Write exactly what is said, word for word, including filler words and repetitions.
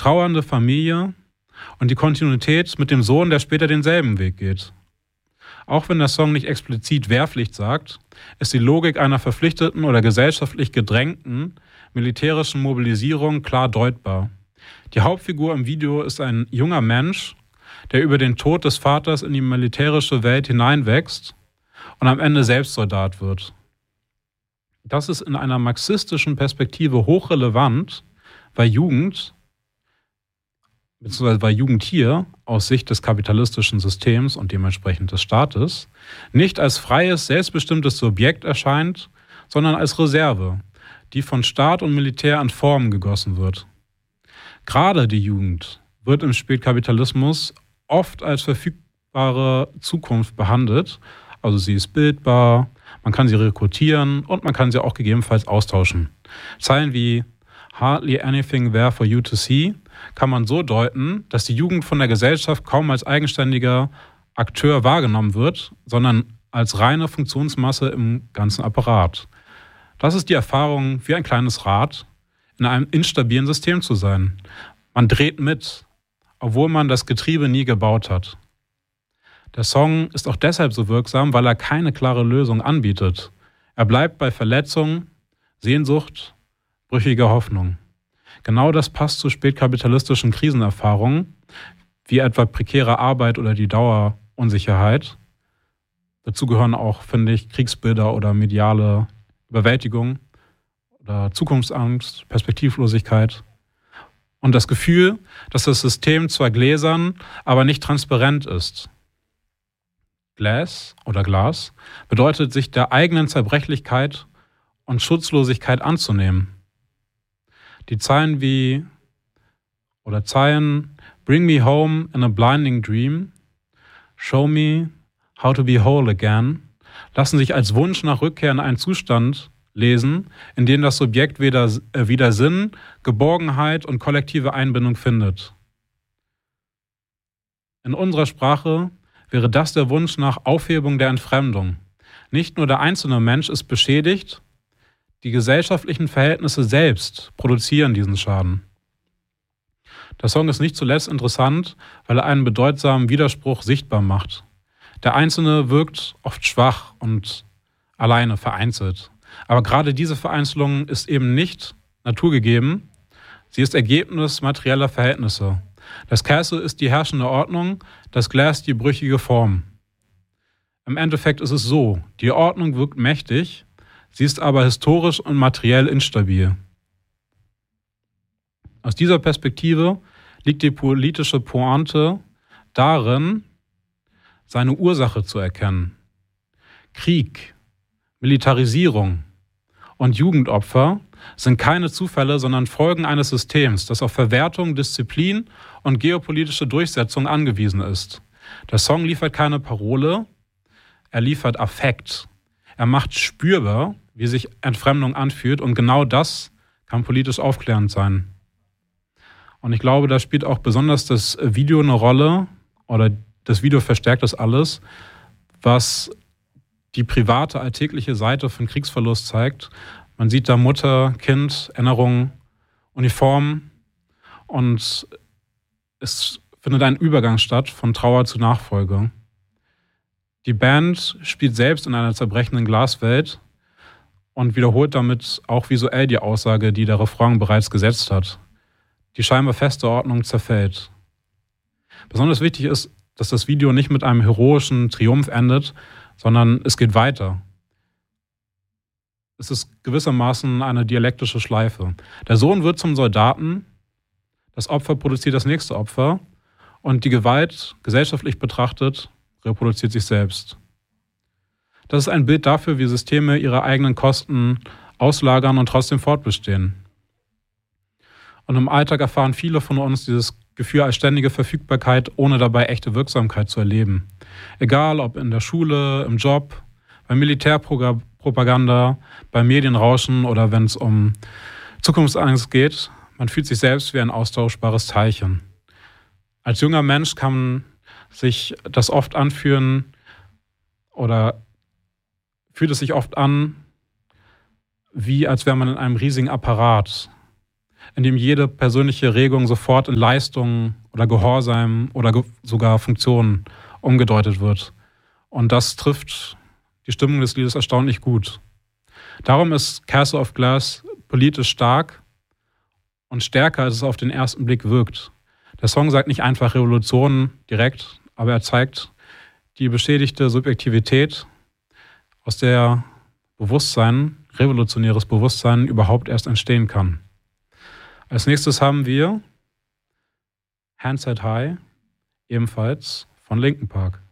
trauernde Familie und die Kontinuität mit dem Sohn, der später denselben Weg geht. Auch wenn der Song nicht explizit Wehrpflicht sagt, ist die Logik einer verpflichteten oder gesellschaftlich gedrängten militärischen Mobilisierung klar deutbar. Die Hauptfigur im Video ist ein junger Mensch, der über den Tod des Vaters in die militärische Welt hineinwächst und am Ende selbst Soldat wird. Das ist in einer marxistischen Perspektive hochrelevant, weil Jugend, beziehungsweise weil Jugend hier aus Sicht des kapitalistischen Systems und dementsprechend des Staates nicht als freies, selbstbestimmtes Subjekt erscheint, sondern als Reserve, die von Staat und Militär in Formen gegossen wird. Gerade die Jugend wird im Spätkapitalismus oft als verfügbare Zukunft behandelt. Also sie ist bildbar, man kann sie rekrutieren und man kann sie auch gegebenenfalls austauschen. Zeilen wie "Hardly anything there for you to see" kann man so deuten, dass die Jugend von der Gesellschaft kaum als eigenständiger Akteur wahrgenommen wird, sondern als reine Funktionsmasse im ganzen Apparat. Das ist die Erfahrung, wie ein kleines Rad in einem instabilen System zu sein. Man dreht mit, obwohl man das Getriebe nie gebaut hat. Der Song ist auch deshalb so wirksam, weil er keine klare Lösung anbietet. Er bleibt bei Verletzung, Sehnsucht, brüchiger Hoffnung. Genau das passt zu spätkapitalistischen Krisenerfahrungen, wie etwa prekäre Arbeit oder die Dauerunsicherheit. Dazu gehören auch, finde ich, Kriegsbilder oder mediale Überwältigung oder Zukunftsangst, Perspektivlosigkeit. Und das Gefühl, dass das System zwar gläsern, aber nicht transparent ist. Glass oder Glas bedeutet, sich der eigenen Zerbrechlichkeit und Schutzlosigkeit anzunehmen. Die Zeilen wie, oder Zeilen, "Bring me home in a blinding dream, show me how to be whole again", lassen sich als Wunsch nach Rückkehr in einen Zustand lesen, in dem das Subjekt wieder, äh, wieder Sinn, Geborgenheit und kollektive Einbindung findet. In unserer Sprache wäre das der Wunsch nach Aufhebung der Entfremdung. Nicht nur der einzelne Mensch ist beschädigt, die gesellschaftlichen Verhältnisse selbst produzieren diesen Schaden. Der Song ist nicht zuletzt interessant, weil er einen bedeutsamen Widerspruch sichtbar macht. Der Einzelne wirkt oft schwach und alleine vereinzelt. Aber gerade diese Vereinzelung ist eben nicht naturgegeben. Sie ist Ergebnis materieller Verhältnisse. Das Castle ist die herrschende Ordnung, das Glas die brüchige Form. Im Endeffekt ist es so, die Ordnung wirkt mächtig, sie ist aber historisch und materiell instabil. Aus dieser Perspektive liegt die politische Pointe darin, seine Ursache zu erkennen. Krieg, Militarisierung und Jugendopfer sind keine Zufälle, sondern Folgen eines Systems, das auf Verwertung, Disziplin und geopolitische Durchsetzung angewiesen ist. Der Song liefert keine Parole, er liefert Affekt. Er macht spürbar, wie sich Entfremdung anfühlt, und genau das kann politisch aufklärend sein. Und ich glaube, da spielt auch besonders das Video eine Rolle, oder das Video verstärkt das alles, was die private, alltägliche Seite von Kriegsverlust zeigt. Man sieht da Mutter, Kind, Erinnerungen, Uniformen, und es findet ein Übergang statt von Trauer zu Nachfolge. Die Band spielt selbst in einer zerbrechenden Glaswelt und wiederholt damit auch visuell die Aussage, die der Refrain bereits gesetzt hat. Die scheinbar feste Ordnung zerfällt. Besonders wichtig ist, dass das Video nicht mit einem heroischen Triumph endet, sondern es geht weiter. Es ist gewissermaßen eine dialektische Schleife. Der Sohn wird zum Soldaten, das Opfer produziert das nächste Opfer und die Gewalt, gesellschaftlich betrachtet, reproduziert sich selbst. Das ist ein Bild dafür, wie Systeme ihre eigenen Kosten auslagern und trotzdem fortbestehen. Und im Alltag erfahren viele von uns dieses Gefühl als ständige Verfügbarkeit, ohne dabei echte Wirksamkeit zu erleben. Egal ob in der Schule, im Job, bei Militärpropaganda, beim Medienrauschen oder wenn es um Zukunftsangst geht, man fühlt sich selbst wie ein austauschbares Teilchen. Als junger Mensch kann sich das oft anfühlen oder fühlt es sich oft an, wie als wäre man in einem riesigen Apparat. in dem jede persönliche Regung sofort in Leistung oder Gehorsam oder ge- sogar Funktionen umgedeutet wird. Und das trifft die Stimmung des Liedes erstaunlich gut. Darum ist Castle of Glass politisch stark und stärker, als es auf den ersten Blick wirkt. Der Song sagt nicht einfach Revolution direkt, aber er zeigt die beschädigte Subjektivität, aus der Bewusstsein, revolutionäres Bewusstsein überhaupt erst entstehen kann. Als nächstes haben wir Hands Held High, ebenfalls von Linkin Park.